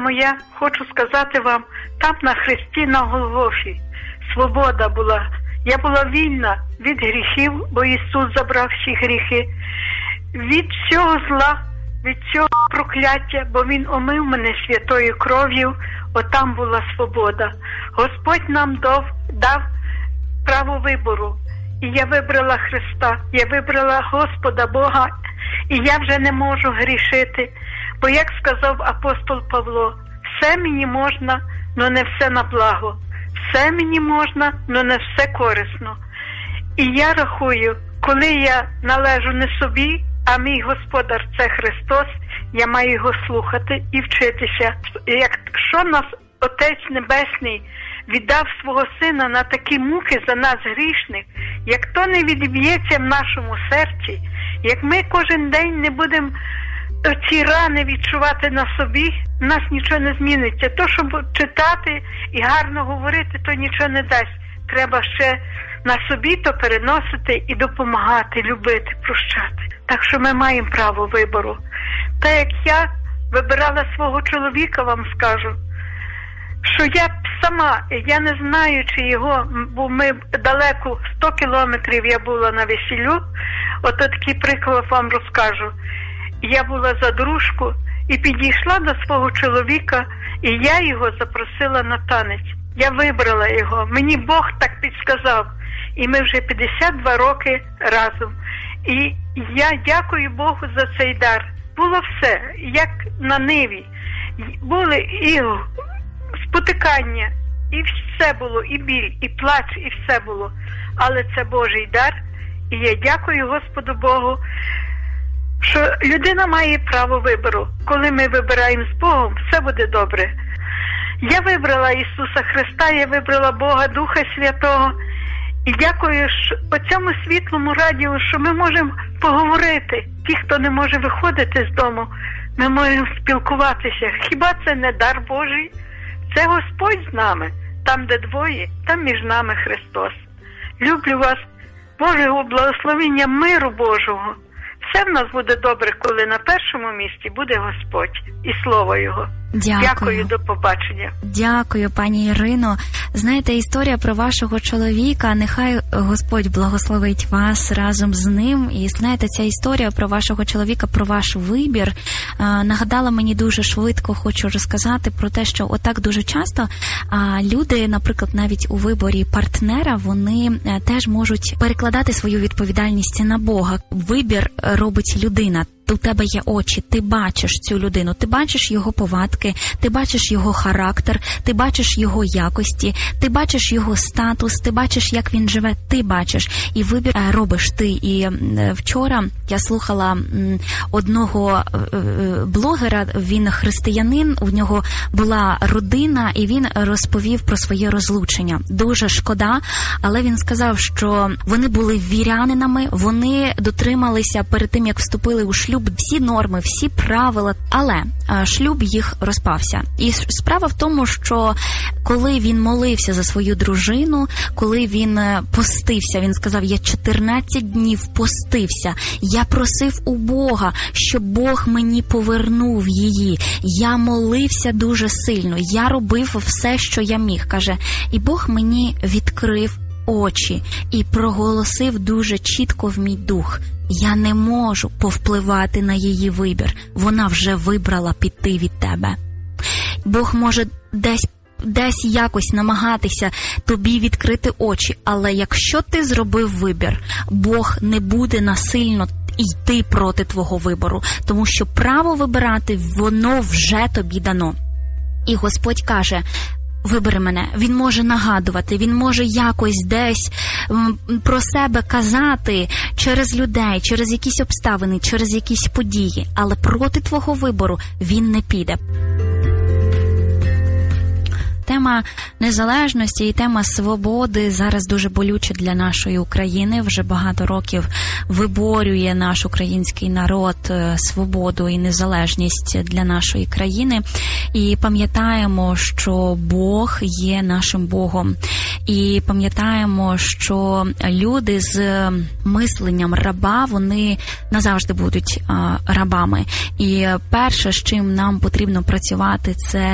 моя, хочу сказати вам, там на хресті на Голгофі свобода була. Я була вільна від гріхів, бо Ісус забрав всі гріхи. Від всього зла, від цього прокляття, бо Він омив мене святою кров'ю, отам була свобода. Господь нам дав право вибору. І я вибрала Христа, я вибрала Господа Бога, і я вже не можу грішити. Бо, як сказав апостол Павло, все мені можна, но не все на благо. Все мені можна, но не все корисно. І я рахую, коли я належу не собі, а мій Господар – це Христос, я маю Його слухати і вчитися. Якщо нас Отець Небесний віддав свого Сина на такі муки за нас грішних, як то не відіб'ється в нашому серці, як ми кожен день не будемо ці рани відчувати на собі, в нас нічого не зміниться. То, щоб читати і гарно говорити, то нічого не дасть. Треба ще на собі то переносити і допомагати, любити, прощати. Так що ми маємо право вибору. Та як я вибирала свого чоловіка, вам скажу, що я сама, я не знаю, чи його, бо ми далеко, 100 кілометрів я була на весіллю, от такий приклад вам розкажу. Я була за дружку і підійшла до свого чоловіка, і я його запросила на танець. Я вибрала його, мені Бог так підсказав, і ми вже 52 роки разом. І я дякую Богу за цей дар. Було все, як на ниві. Були і спотикання, і все було, і біль, і плач, і все було. Але це Божий дар, і я дякую Господу Богу, що людина має право вибору. Коли ми вибираємо з Богом, все буде добре. Я вибрала Ісуса Христа, я вибрала Бога, Духа Святого. І дякую по цьому світлому радіо, що ми можемо поговорити. Ті, хто не може виходити з дому, ми можемо спілкуватися. Хіба це не дар Божий? Це Господь з нами. Там, де двоє, там між нами Христос. Люблю вас. Божого благословення, миру Божого. Все в нас буде добре, коли на першому місці буде Господь і Слово Його. Дякую, до побачення. Дякую, пані Ірино. Знаєте, історія про вашого чоловіка, нехай Господь благословить вас разом з ним. І знаєте, ця історія про вашого чоловіка, про ваш вибір, нагадала мені дуже швидко, хочу розказати про те, що отак дуже часто люди, наприклад, навіть у виборі партнера, вони теж можуть перекладати свою відповідальність на Бога. Вибір робить людина. У тебе є очі, ти бачиш цю людину, ти бачиш його повадки, ти бачиш його характер, ти бачиш його якості, ти бачиш його статус, ти бачиш, як він живе, ти бачиш. І вибір робиш ти. І вчора я слухала одного блогера, він християнин, у нього була родина, і він розповів про своє розлучення. Дуже шкода, але він сказав, що вони були вірянинами, вони дотрималися перед тим, як вступили у шлюб, всі норми, всі правила, але шлюб їх розпався. І справа в тому, що коли він молився за свою дружину, коли він постився, він сказав, я 14 днів постився, я просив у Бога, щоб Бог мені повернув її, я молився дуже сильно, я робив все, що я міг, каже, і Бог мені відкрив очі і проголосив дуже чітко в мій дух, я не можу повпливати на її вибір. Вона вже вибрала піти від тебе. Бог може десь якось намагатися тобі відкрити очі, але якщо ти зробив вибір, Бог не буде насильно йти проти твого вибору, тому що право вибирати, воно вже тобі дано. І Господь каже, вибери мене. Він може нагадувати, він може якось десь про себе казати через людей, через якісь обставини, через якісь події, але проти твого вибору він не піде. Тема незалежності і тема свободи зараз дуже болюча для нашої України. Вже багато років виборює наш український народ свободу і незалежність для нашої країни. І пам'ятаємо, що Бог є нашим Богом. І пам'ятаємо, що люди з мисленням раба, вони назавжди будуть рабами. І перше, з чим нам потрібно працювати, це